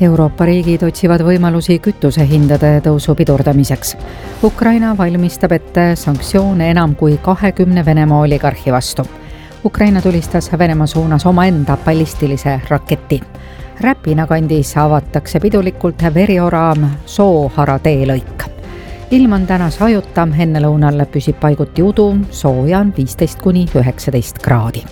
Euroopa riigid otsivad võimalusi kütusehindade tõusu pidurdamiseks. Ukraina valmistab ette sanktsioone enam kui 20 Venemaa oligarhi vastu. Ukraina tulistas Venemaa suunas omaenda ballistilise raketi. Räpina kandis avatakse pidulikult verioraam Soohara teelõik. Ilm on täna sajuta, enne lõunal püsib paiguti udu, sooja on 15–19 kraadi.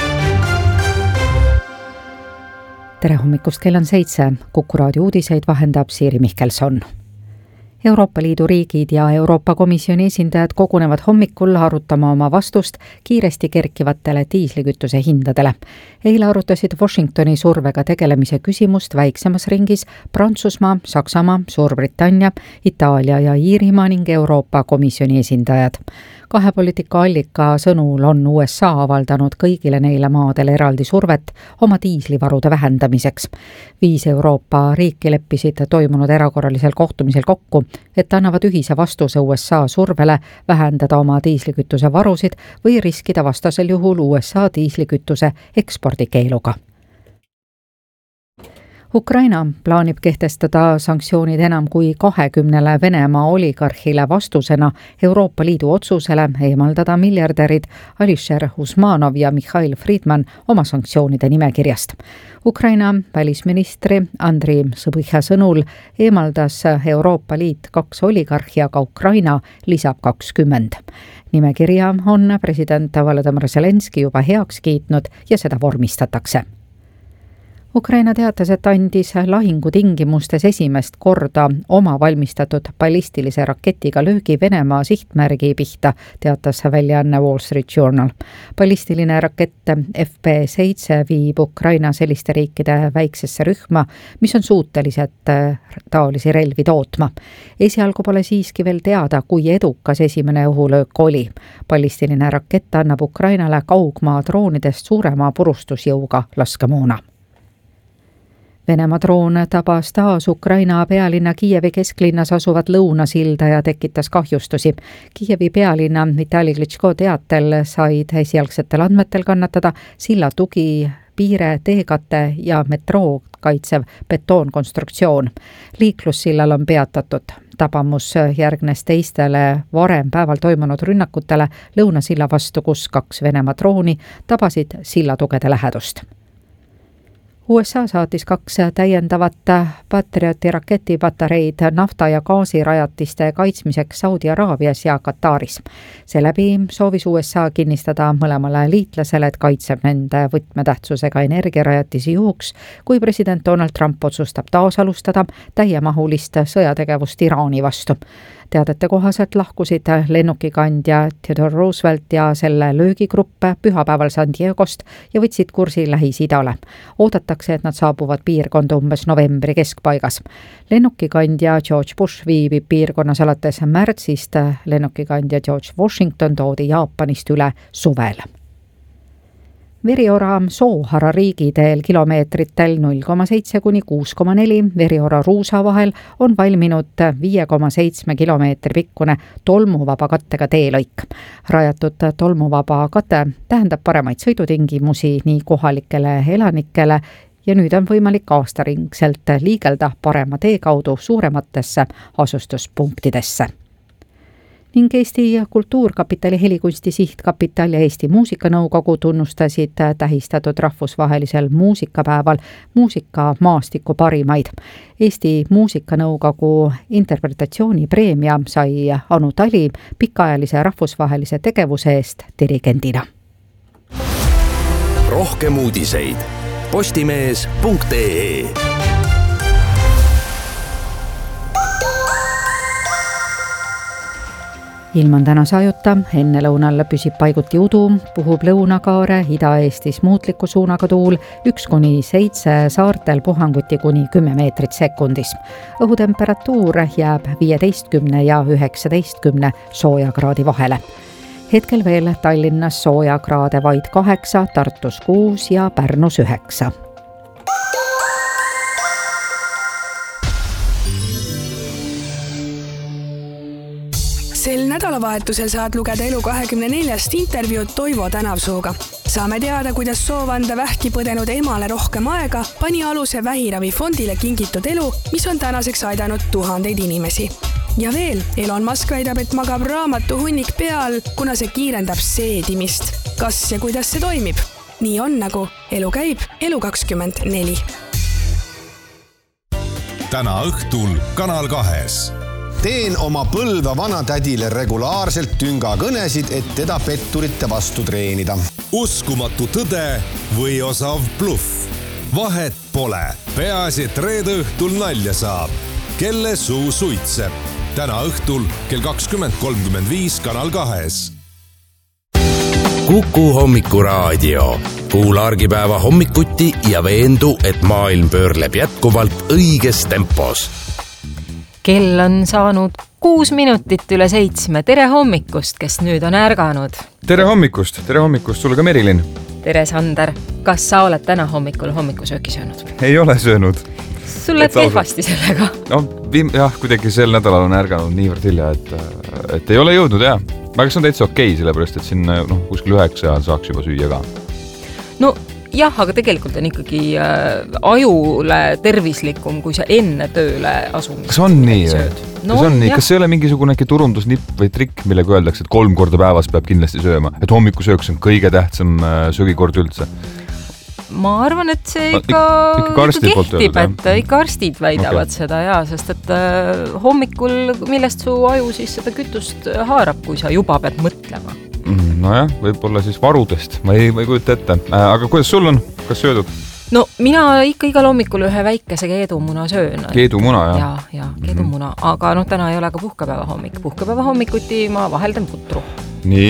Tere hommikust, kell on 7. Kuku raadio uudiseid vahendab Siiri Mihkelson. Euroopa Liidu riigid ja Euroopa Komisjoni esindajad kogunevad hommikul arutama oma vastust kiiresti kerkivatele diislikütuse hindadele. Eile arutasid Washingtoni survega tegelemise küsimust väiksemas ringis Prantsusmaa, Saksamaa, Suurbritannia, Itaalia ja Iirimaa ning Euroopa Komisjoni esindajad. Kahe poliitika allika sõnul on USA avaldanud kõigile neile maadele eraldi survet oma diislivarude vähendamiseks. 5 Euroopa riiki leppisid toimunud erakorralisel kohtumisel kokku, et annavad ühise vastuse USA survele vähendada oma diislikütuse varusid või riskida vastasel juhul USA diislikütuse ekspordikeeluga. Ukraina plaanib kehtestada sanktsioonid enam kui 20 Venemaa oligarhile vastusena Euroopa Liidu otsusele eemaldada miljardärid Alisher Usmanov ja Mikhail Friedman oma sanktsioonide nimekirjast. Ukraina välisministri Andriy Sõbõhha sõnul eemaldas Euroopa Liit 2 oligarhi, aga Ukraina lisab 20. Nimekirja on president Volodõmõr Zelenskõi juba heaks kiitnud ja seda vormistatakse. Ukraina teatas, et andis lahingutingimustes esimest korda oma valmistatud ballistilise raketiga löögi Venemaa sihtmärgi pihta, teatas väljaanne Wall Street Journal. Ballistiline rakett FP7 viib Ukraina selliste riikide väiksesse rühma, mis on suutelised taolisi relvi tootma. Esialgu pole siiski veel teada, kui edukas esimene õhulöök oli. Ballistiline rakett annab Ukrainale kaugmaa droonidest suurema purustusjõuga laskemoona. Venemaa droon tabas taas Ukraina pealinna Kiievi kesklinnas asuvat lõunasilda ja tekitas kahjustusi. Kiievi pealinna Vitali Klitschko teatel said esialgsetel andmetel kannatada silla tugi, piire, teekate ja metroo kaitsev betoonkonstruktsioon. Liiklussillal on peatatud. Tabamus järgnes teistele varem päeval toimunud rünnakutele lõunasilla vastu, kus 2 Venemaa drooni tabasid sillatugede lähedust. USA saatis 2 täiendavat Patrioti raketipatareid nafta- ja gaasirajatiste kaitsmiseks Saudi Araabias ja Kataris. Seeläbi soovis USA kinnistada mõlemale liitlasele, et kaitseb nende võtmetähtsusega energiarajatisi juhuks, kui president Donald Trump otsustab taas alustada täiemahulist sõjategevust Iraani vastu. Teadete kohaselt lahkusid lennukikandja Theodore Roosevelt ja selle löögigrupp pühapäeval San Diegost ja võtsid kursi Lähis-Idale. Oodatakse, et nad saabuvad piirkonda umbes novembri keskpaigas. Lennukikandja George Bush viibib piirkonnas alates märtsist. Lennukikandja George Washington toodi Jaapanist üle suvel. Verioraam Soohara riigiteel kilomeetritel 0,7–6,4 Veriora Ruusa vahel on valminud 5,7 kilomeetri pikkune tolmuvaba kattega teelõik. Rajatud tolmuvaba kate tähendab paremaid sõidutingimusi nii kohalikele elanikele ja nüüd on võimalik aastaringselt liigelda parema tee kaudu suurematesse asustuspunktidesse. Ning Eesti Kultuurkapitali helikunsti sihtkapital ja Eesti Muusikanõukogu tunnustasid tähistatud rahvusvahelisel muusikapäeval muusikamaastiku parimaid. Eesti Muusikanõukogu interpretatsioonipreemia sai Anu Tali pikaajalise rahvusvahelise tegevuse eest dirigendina. Rohkem uudiseid postimees.ee. Ilm on täna sajuta, enne lõunal püsib paiguti udu, puhub lõunakaare, Ida-Eestis muutliku suunaga tuul 1–7, saartel puhanguti kuni 10 meetrit sekundis. Õhutemperatuur jääb 15 ja 19 soojakraadi vahele. Hetkel veel Tallinnas soojakraade vaid 8, Tartus 6 ja Pärnus 9. Sel nädalavahetusel saad lugeda Elu24 intervjuud Toivo Tänavsooga. Saame teada, kuidas soov anda vähki põdenud emale rohkem aega pani aluse vähiravifondile kingitud elu, mis on tänaseks aidanud tuhandeid inimesi. Ja veel, Elon Musk väidab, et magab raamatu hunnik peal, kuna see kiirendab seedimist. Kas ja kuidas see toimib? Nii on nagu elu käib Elu24. Täna õhtul Kanal 2. Teen oma Põlva vanatädile regulaarselt tüngakõnesid, et teda petturite vastu treenida. Uskumatu tõde või osav bluff. Vahet pole. Peaasi, et reede õhtul nalja saab. Kelle suu suitseb. Täna õhtul kell 20.35 Kanal 2. Kuku hommikuraadio. Kuula argipäeva hommikuti ja veendu, et maailm pöörleb jätkuvalt õiges tempos. Kell on saanud 6 minutit üle 7. Tere hommikust, kes nüüd on ärganud. Tere hommikust sulle ka Merilin. Tere Sander, kas sa oled täna hommikul hommikusööki söönud? Ei ole söönud. Sul läheb kehvasti sellega? No, jah, kuidagi sel nädalal on ärganud niivõrd hilja, et ei ole jõudnud, jah. Aga see on täitsa okei, sellepärast, et siin kuskil 9 saaks juba süüa ka. No jah, aga tegelikult on ikkagi ajule tervislikum, kui sa enne tööle asumist. Kas on nii? Kas see ei ole mingisugune turundusnipp või trikk, millega öeldakse, et 3 korda päevas peab kindlasti sööma? Et hommikusööks on kõige tähtsam söögikord üldse? Ma arvan, et see ikka kehtib, et ikka arstid väidavad seda, sest et hommikul, millest su aju siis seda kütust haarab, kui sa juba pead mõtlema? Nojah, võib-olla siis varudest, ma ei kujuta ette. Aga kuidas sul on? Kas söödud? No mina ikka igal hommikul ühe väikese keedumuna söön. Keedumuna, jah? Ja, keedumuna. Aga täna ei ole ka puhkepäeva hommik. Puhkepäeva hommikuti ma vaheldan putru. Nii,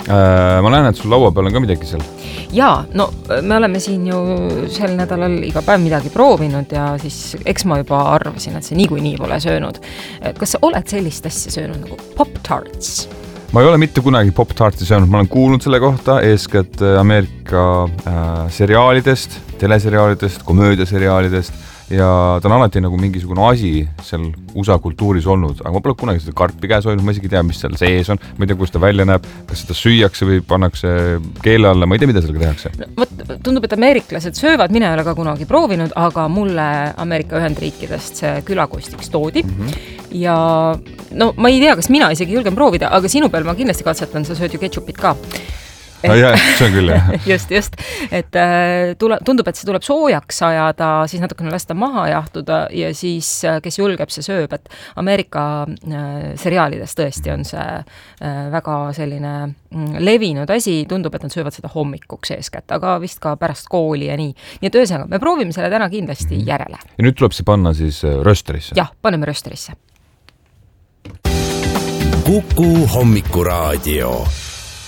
ma näen, et sul laua peal on ka midagi seal. Jaa, me oleme siin ju sel nädalal iga päev midagi proovinud ja siis eks ma juba arvasin, et see niikuinii pole söönud. Kas sa oled sellist asja söönud nagu Pop-Tarts? Ma ei ole mitte kunagi Pop-Tarti söönud, ma olen kuulnud selle kohta eeskätt Ameerika seriaalidest, teleseriaalidest, komöödiaseriaalidest ja ta on alati nagu mingisugune asi seal USA kultuuris olnud, aga ma pole kunagi seda karpi käes hoidnud, ma isegi tea, mis seal sees on, ma ei tea, kuidas ta välja näeb, kas seda süüakse või pannakse keele alla, ma ei tea, mida sellega tehakse. Tundub, et ameeriklased söövad, mina ei ole ka kunagi proovinud, aga mulle Ameerika Ühendriikidest see külakostiks toodi ja ma ei tea, kas mina isegi julgen proovida, aga sinu peal ma kindlasti katsetan, sa sööd ju ketšupit ka. Jah, see on küll, jah. Just. Et tundub, et see tuleb soojaks ajada, siis natukene lasta maha jahtuda ja siis, kes julgeb, see sööb. Et Ameerika seriaalides tõesti on see väga selline levinud asi. Tundub, et nad söövad seda hommikuks eeskätt, aga vist ka pärast kooli ja nii. Nii et ühesõnaga, me proovime selle täna kindlasti järele. Ja nüüd tuleb see panna siis rösterisse? Jah, paneme rösterisse. Kuku hommikuraadio.